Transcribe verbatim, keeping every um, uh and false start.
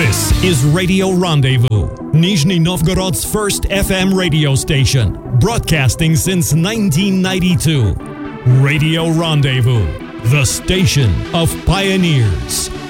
This is Radio Rendezvous, Nizhny Novgorod's first F M radio station, broadcasting since nineteen ninety-two. Radio Rendezvous, the station of pioneers.